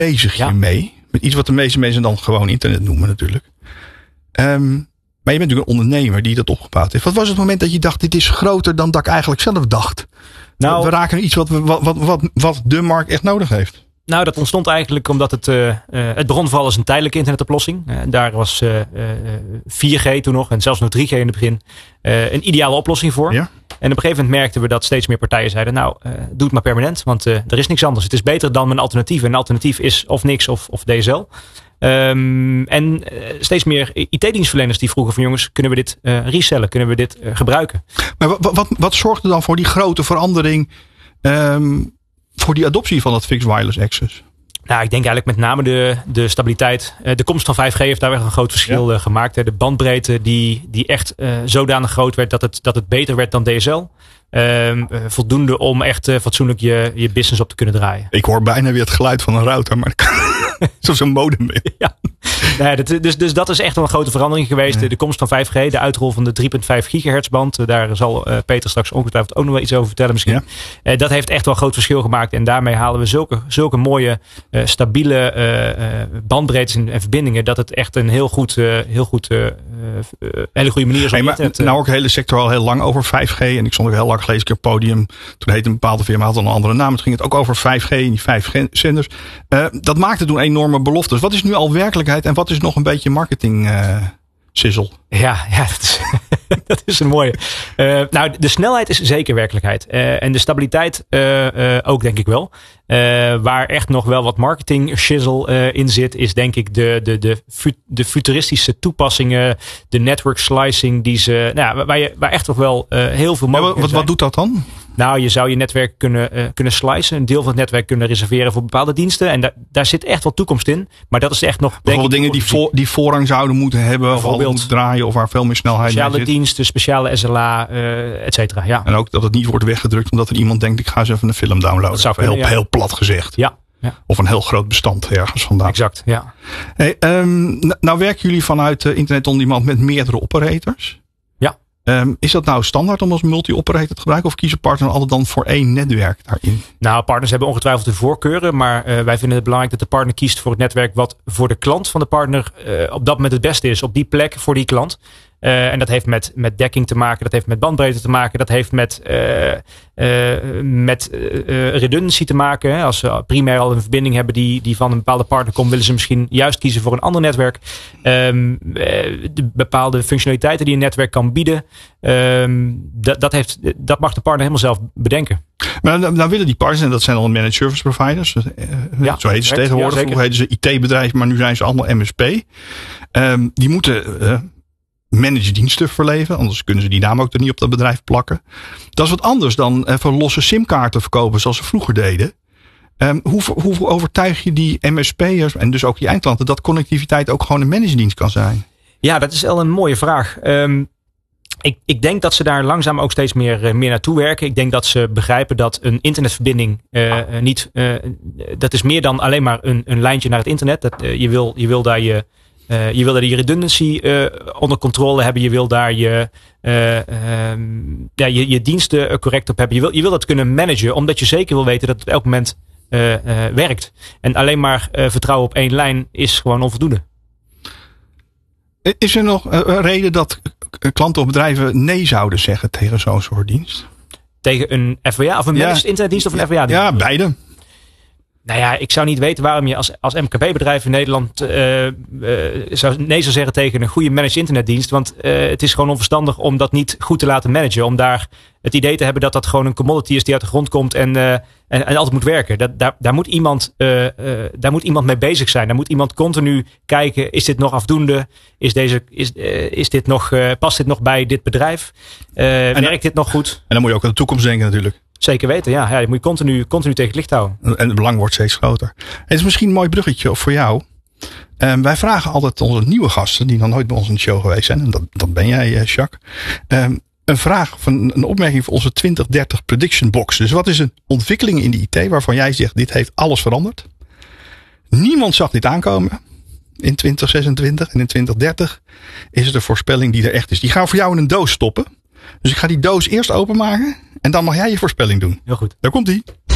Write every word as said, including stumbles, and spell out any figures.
bezig Ja. je mee. Met iets wat de meeste mensen dan gewoon internet noemen natuurlijk. Um, maar je bent natuurlijk een ondernemer die dat opgebouwd heeft. Wat was het moment dat je dacht, dit is groter dan dat ik eigenlijk zelf dacht? Nou, we raken naar iets wat, we, wat, wat, wat, wat de markt echt nodig heeft. Nou, dat ontstond eigenlijk omdat het, uh, uh, het begon vooral als een tijdelijke internetoplossing. Uh, daar was uh, uh, vier G toen nog en zelfs nog drie G in het begin uh, een ideale oplossing voor. Ja. En op een gegeven moment merkten we dat steeds meer partijen zeiden, nou, uh, doe het maar permanent, want uh, er is niks anders. Het is beter dan een alternatief. Een alternatief is of niks of, of D S L. Um, en uh, steeds meer I T-dienstverleners die vroegen van jongens, kunnen we dit uh, resellen? Kunnen we dit uh, gebruiken? Maar wat, wat, wat zorgde dan voor die grote verandering, um, voor die adoptie van dat fixed wireless access? Nou, ik denk eigenlijk met name de, de stabiliteit. De komst van vijf G heeft daar weer een groot verschil ja. gemaakt. De bandbreedte die, die echt uh, zodanig groot werd dat het, dat het beter werd dan D S L. Uh, uh, voldoende om echt uh, fatsoenlijk je, je business op te kunnen draaien. Ik hoor bijna weer het geluid van een router, maar zoals een modem. Ja. Nee, dat, dus, dus dat is echt wel een grote verandering geweest. Ja. De komst van vijf G, de uitrol van de drie komma vijf gigahertz band. Daar zal uh, Peter straks ongetwijfeld ook nog wel iets over vertellen misschien. Ja. Uh, dat heeft echt wel een groot verschil gemaakt. En daarmee halen we zulke, zulke mooie, uh, stabiele uh, uh, bandbreedtes en, en verbindingen. Dat het echt een heel goed, uh, heel goed uh, uh, hele goede manier is. Hey, maar, het, uh, nou ook de hele sector al heel lang over vijf G. En ik stond ook heel lang geleden een keer op podium. Toen heette een bepaalde firma, had een andere naam. Toen ging het ook over vijf G en die vijf G-zenders. Uh, dat maakte toen enorme beloftes. Wat is nu al werkelijkheid en wat is nog een beetje marketing uh, sizzle? Ja, ja dat, is, dat is een mooie. Uh, nou, de snelheid is zeker werkelijkheid. Uh, en de stabiliteit uh, uh, ook, denk ik wel. Uh, waar echt nog wel wat marketing shizzle uh, in zit, is denk ik de, de, de, de futuristische toepassingen, de network slicing, die ze, nou, waar, je, waar echt nog wel uh, heel veel mogelijk ja, wat, wat doet dat dan? Nou, je zou je netwerk kunnen, uh, kunnen slicen, een deel van het netwerk kunnen reserveren voor bepaalde diensten. En da- daar zit echt wel toekomst in. Maar dat is echt nog. Bijvoorbeeld dingen die, voor, die voorrang zouden moeten hebben, of al moeten draaien, of waar veel meer snelheid speciale in zit. diensten, speciale S L A, uh, et cetera. Ja. En ook dat het niet wordt weggedrukt omdat er iemand denkt, ik ga eens even een film downloaden. Dat zou kunnen, heel, ja. heel plat gezegd. Ja. Ja. Of een heel groot bestand ergens vandaan. Exact, ja. Hey, um, n- nou werken jullie vanuit uh, Internet on Demand met meerdere operators. Ja. Um, is dat nou standaard om als multi-operator te gebruiken? Of kiezen partners altijd dan voor één netwerk daarin? Nou, partners hebben ongetwijfeld de voorkeuren. Maar uh, wij vinden het belangrijk dat de partner kiest voor het netwerk wat voor de klant van de partner uh, op dat moment het beste is. Op die plek voor die klant. Uh, en dat heeft met, met dekking te maken. Dat heeft met bandbreedte te maken. Dat heeft met, uh, uh, met uh, redundancy te maken. Hè. Als ze primair al een verbinding hebben die, die van een bepaalde partner komt, willen ze misschien juist kiezen voor een ander netwerk. Um, uh, de bepaalde functionaliteiten die een netwerk kan bieden. Um, dat, dat, heeft, dat mag de partner helemaal zelf bedenken. Maar dan, dan willen die partners, en dat zijn al managed service providers. Uh, ja, zo heten ze tegenwoordig. Ja, vroeger heten ze I T-bedrijven, maar nu zijn ze allemaal M S P. Um, die moeten uh, managed diensten verleveren. Anders kunnen ze die naam ook er niet op dat bedrijf plakken. Dat is wat anders dan even losse simkaarten verkopen zoals ze vroeger deden. Um, hoe, hoe overtuig je die M S P'ers en dus ook die eindklanten dat connectiviteit ook gewoon een managed dienst kan zijn? Ja, dat is wel een mooie vraag. Um, ik, ik denk dat ze daar langzaam ook steeds meer, uh, meer naartoe werken. Ik denk dat ze begrijpen dat een internetverbinding uh, niet, uh, dat is meer dan alleen maar een, een lijntje naar het internet. Dat, uh, je, wil, je wil daar je Uh, je wil daar je redundancy uh, onder controle hebben. Je wil daar je, uh, um, ja, je, je diensten correct op hebben. Je wil, je wil dat kunnen managen. Omdat je zeker wil weten dat het op elk moment uh, uh, werkt. En alleen maar uh, vertrouwen op één lijn is gewoon onvoldoende. Is er nog een reden dat klanten of bedrijven nee zouden zeggen tegen zo'n soort dienst? Tegen een F W A of een ja. managed internetdienst of een F W A-dienst? Ja, beide. Nou ja, ik zou niet weten waarom je als, als M K B-bedrijf in Nederland uh, uh, zou, nee zou zeggen tegen een goede managed internetdienst. Want uh, het is gewoon onverstandig om dat niet goed te laten managen. Om daar het idee te hebben dat dat gewoon een commodity is die uit de grond komt en, uh, en, en altijd moet werken. Dat, daar, daar, moet iemand, uh, uh, daar moet iemand mee bezig zijn. Daar moet iemand continu kijken, is dit nog afdoende? Is deze, is, uh, is dit nog, uh, past dit nog bij dit bedrijf? Uh, en, werkt dit nog goed? En dan moet je ook aan de toekomst denken natuurlijk. Zeker weten, ja. ja je moet je continu, continu tegen het licht houden. En het belang wordt steeds groter. Het is misschien een mooi bruggetje voor jou. Um, wij vragen altijd onze nieuwe gasten, die nog nooit bij ons in de show geweest zijn. En dat, dat ben jij, Jacques. Um, een vraag, van een opmerking voor onze twintig dertig prediction box. Dus wat is een ontwikkeling in de I T waarvan jij zegt, dit heeft alles veranderd? Niemand zag dit aankomen. In twintig zesentwintig en in twintig dertig is het een voorspelling die er echt is. Die gaan we voor jou in een doos stoppen. Dus ik ga die doos eerst openmaken. En dan mag jij je voorspelling doen. Heel goed. Daar komt ie.